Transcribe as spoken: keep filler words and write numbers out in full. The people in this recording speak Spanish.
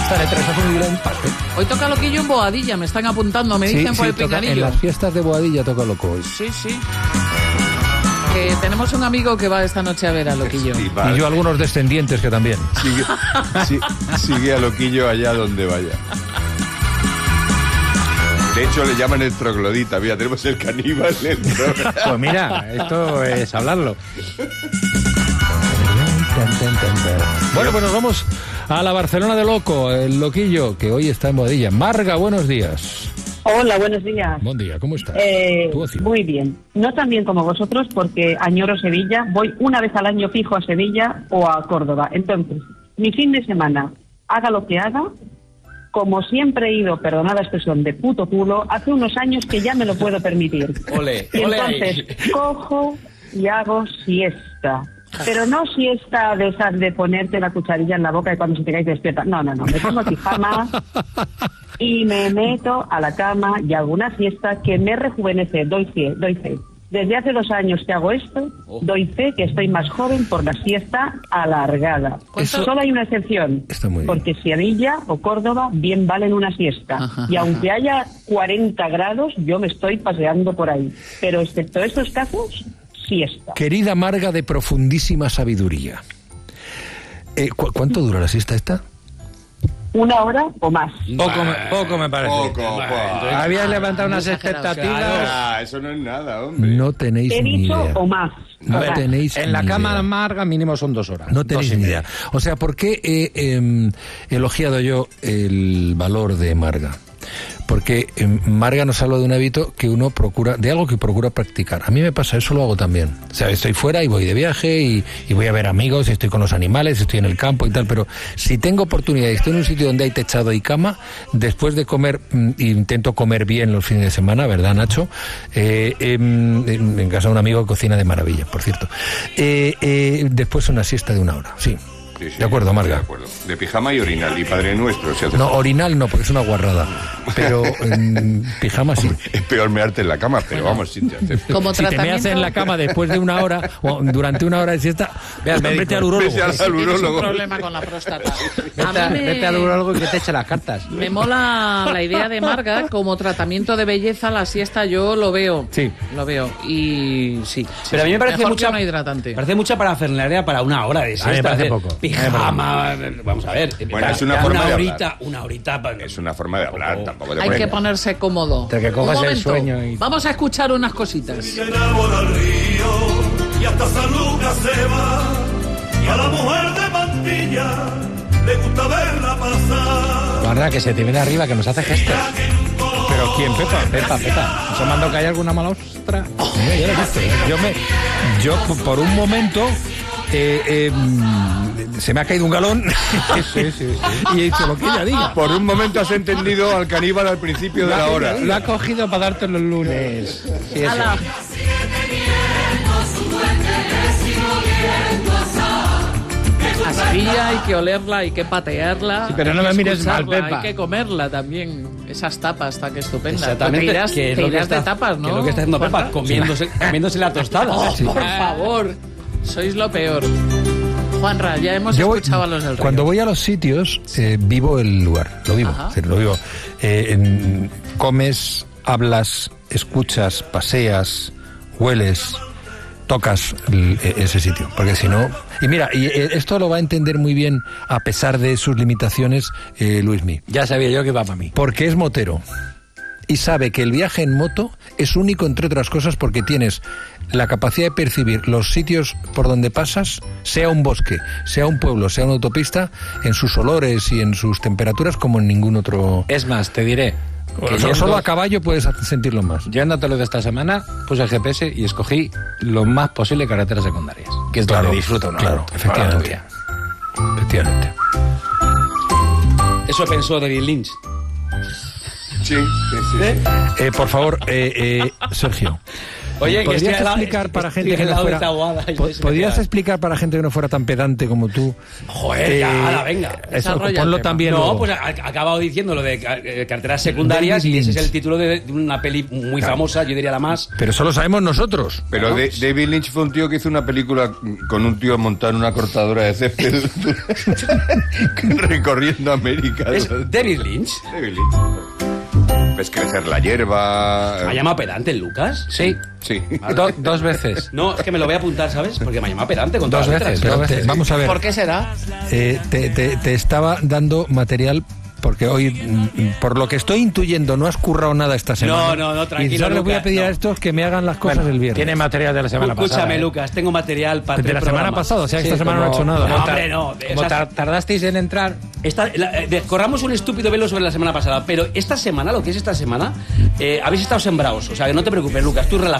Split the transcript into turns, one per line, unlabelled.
Estaré tres a un empate.
Hoy toca Loquillo en Boadilla, me están apuntando, me dicen
Sí,
por
sí,
el
toca,
pinganillo.
en las fiestas de Boadilla toca loco hoy.
Sí, sí. Que tenemos un amigo que va esta noche a ver a Loquillo.
Sí, vale.
Y yo algunos descendientes que también.
Sigue, sí, sigue a Loquillo allá donde vaya. De hecho, le llaman el troglodita. Mira, tenemos el caníbal dentro.
Pues mira, esto es hablarlo.
Bueno, pues nos vamos a la Barcelona de Loco, el Loquillo, que hoy está en Boadilla. Marga, buenos días.
Hola, buenos días.
Buen día, ¿cómo estás?
Eh,
¿Tu ocio?
muy bien. No tan bien como vosotros, porque añoro Sevilla. Voy una vez al año fijo a Sevilla o a Córdoba. Entonces, mi fin de semana, haga lo que haga, como siempre he ido, perdonad la expresión, de puto culo, hace unos años que ya me lo puedo permitir.
Ole,
Y
ole
entonces,
ahí.
cojo y hago siesta. Pero no siesta de esas de ponerte la cucharilla en la boca y cuando se te cae te despierta. No, no, no. Me pongo pijama y me meto a la cama y hago una siesta que me rejuvenece. Doy fe, doy fe. Desde hace dos años que hago esto, doy fe que estoy más joven por la siesta alargada.
Eso-
Solo hay una excepción,
Está muy bien.
porque Sevilla o Córdoba bien valen una siesta.
Ajá,
Y aunque
ajá.
haya cuarenta grados, yo me estoy paseando por ahí. Pero excepto estos casos, siesta.
Querida Marga de profundísima sabiduría. Eh, ¿cu- ¿Cuánto dura la siesta esta?
Una hora o más.
Poco me, poco me parece.
Poco, poco.
Habías levantado unas
exagerado.
expectativas.
Ah, eso no es nada, hombre.
No tenéis
He
ni
dicho
idea.
o más.
No
O más.
tenéis
En la
ni
cama
idea.
amarga mínimo son dos horas.
No tenéis
Dos y
ni
media.
idea. O sea, ¿por qué he em, elogiado yo el valor de Marga? Porque em, Marga nos habla de un hábito que uno procura, de algo que procura practicar. A mí me pasa, eso lo hago también. O sea, estoy fuera y voy de viaje y, y voy a ver amigos, y estoy con los animales, estoy en el campo y tal, pero si tengo oportunidad y estoy en un sitio donde hay techado y cama, después de comer, mm, intento comer bien los fines de semana, ¿verdad, Nacho? Eh, em, en, en casa de un amigo que cocina de maravilla, por cierto. Eh, eh, después una siesta de una hora, sí.
Sí, sí,
De acuerdo, Marga.
De acuerdo. De pijama y orinal y Padre Nuestro. Si hace
No,
falta.
orinal no, porque es una guarrada. Pero en pijama sí.
Es peor mearte en la cama, pero vamos, si te hace...
Como
Si te
tratamiento...
meas en la cama después de una hora o durante una hora de siesta,
Ve al médico.
vete al urólogo.
Vete al-
Si tienes un
urólogo.
problema con la próstata.
Vete,
A
a-
mí me-
vete al urólogo y que te eche las cartas.
Me mola la idea de Marga como tratamiento de belleza, la siesta yo lo veo.
Sí.
Lo veo. Y sí.
Pero a mí me parece
Mejor
mucha
que una hidratante.
Parece mucha parafernalia para una hora de siesta.
me parece
hacer
poco.
Pijama, vamos a ver.
Bueno,
ya-
es una
ya
forma
una
de
horita,
hablar.
una horita. pa-
Es una forma de hablar, tampoco te
Hay
pones-
que ponerse cómodo.
Entre que
Un
cojas el
momento.
sueño y-
Vamos a escuchar unas cositas.
Se enamora al río y hasta San Lucas se va y a la mujer de Mantilla le gusta verla pasar.
Guarda, que se te viene arriba, que nos hace gestos.
¿Pero quién, Pepa?
Pepa, Pepa. ¿Nos ha mandado que hay alguna mala ostra?
Mira, ya lo he visto. Yo, me, yo p- por un momento eh, eh, mm, se me ha caído un galón y he dicho lo que ella diga.
Por un momento has entendido al caníbal al principio de la hora.
Lo ha cogido para darte los lunes. Sí, eso.
Ala. A Sevilla hay que olerla, hay que patearla.
Sí, pero no
hay
me
que
mires mal,
escucharla,
Pepa.
Hay que comerla también. Esas tapas tan estupendas.
Exactamente.
Te irás,
que es
te
lo que
irás
está,
de tapas,
que
¿no?
es lo que está haciendo Pepa,
Juanra?
comiéndose, comiéndose la tostada.
Oh,
Sí.
por favor. Sois lo peor. Juanra, ya hemos
Yo voy-
escuchado a los del río.
cuando voy a los sitios, eh, vivo el lugar, lo vivo,
Ajá.
es decir, lo vivo. Eh, en- comes, hablas, escuchas, paseas, hueles, tocas el- e- ese sitio, porque si no... Y mira, y eh, esto lo va a entender muy bien, a pesar de sus limitaciones, eh, Luismi,
Ya sabía yo que va para mí.
porque es motero. Y sabe que el viaje en moto es único, entre otras cosas, porque tienes la capacidad de percibir los sitios por donde pasas, sea un bosque, sea un pueblo, sea una autopista, en sus olores y en sus temperaturas como en ningún otro...
Es más, te diré. Que
Solo,
yendo-
solo a caballo puedes sentirlo más.
Yo andátelo de esta semana, puse el G P S y escogí lo más posible carreteras secundarias. Que es
Claro,
donde disfruto, ¿no?
claro, efectivamente. Efectivamente.
Eso pensó David Lynch.
Sí, sí, sí.
Eh, por favor, eh, eh, Sergio,
Oye, que
¿podrías
estoy al lado-
explicar para
estoy
gente que
al
no
lado de
fuera
Taboada y
po-
de ese
podrías
material.
explicar para gente que no fuera tan pedante como tú?
Joder, ya, ala, venga.
Eso,
Desarrolla el
ponlo
tema.
también
No,
luego.
pues ha, ha acabado diciendo lo de ca- eh, carteras secundarias
David
y ese es
Lynch.
el título de, de una peli muy famosa, yo diría la más.
Pero eso lo sabemos nosotros.
Pero de- David Lynch fue un tío que hizo una película con un tío montado en una cortadora de césped recorriendo América.
Es David Lynch.
David Lynch. Ves crecer la hierba.
¿Me ha llamado pedante el Lucas?
Sí,
Sí.
do- dos veces.
No, es que me lo voy a apuntar, ¿sabes? Porque me ha llamado pedante con
Dos
todas las
veces,
letras.
Pero
dos
te-
veces.
vamos a ver.
¿Por qué será?
Eh, te, te- te estaba dando material porque hoy, mm, por lo que estoy intuyendo, no has currado nada esta semana.
No, no, no, tranquilo,
Y entonces les voy a
Lucas,
pedir a
no.
estos que me hagan las cosas
Bueno,
el viernes.
Tiene material de la semana
Escúchame,
pasada. ¿eh?
Lucas, tengo material para
De
tres
la semana
programas.
pasada, o sea, que esta
Sí,
semana no ha
como-
hecho nada.
No,
como
hombre,
tar-
no, de
Como
esas-
tar- tardasteis en entrar.
Esta- la- eh, de- corramos un estúpido velo sobre la semana pasada, pero esta semana, lo que es esta semana, eh, habéis estado sembrados. O sea, que no te preocupes, Lucas, tú relaja.